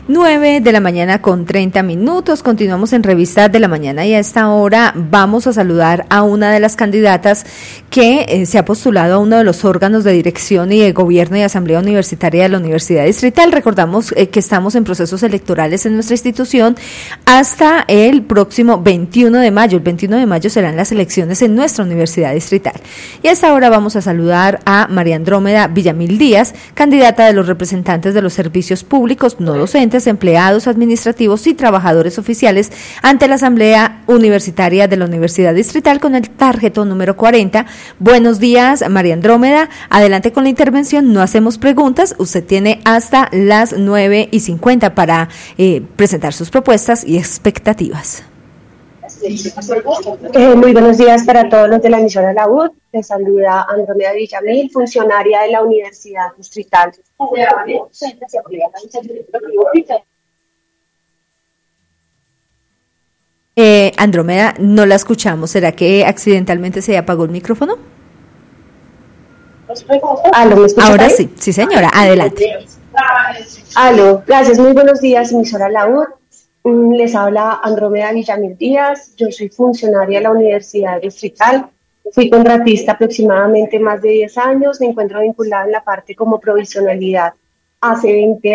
9:30 a.m. Continuamos en Revista de la Mañana y a esta hora vamos a saludar a una de las candidatas que se ha postulado a uno de los órganos de dirección y de gobierno y asamblea universitaria de la Universidad Distrital. Recordamos que estamos en procesos electorales en nuestra institución hasta el próximo 21 de mayo. El 21 de mayo serán las elecciones en nuestra Universidad Distrital. Y a esta hora vamos a saludar a María Andrómeda Villamil Díaz, candidata de los representantes de los servicios públicos no docentes, empleados administrativos y trabajadores oficiales ante la Asamblea Universitaria de la Universidad Distrital con el tarjetón número 40. Buenos días, María Andrómeda. Adelante con la intervención. No hacemos preguntas. Usted tiene hasta las 9:50 para presentar sus propuestas y expectativas. Muy buenos días para todos los de la emisora La UD. Les saluda Andrómeda Villamil, funcionaria de la Universidad Distrital. Andrómeda, no la escuchamos. ¿Será que accidentalmente se apagó el micrófono? ¿Aló, me escucha? Ahora sí, sí señora, adelante. Aló, gracias, muy buenos días, emisora La UD. Les habla Andrómeda Villamil Díaz, yo soy funcionaria de la Universidad Distrital, fui contratista aproximadamente más de 10 años, me encuentro vinculada en la parte como provisionalidad hace 20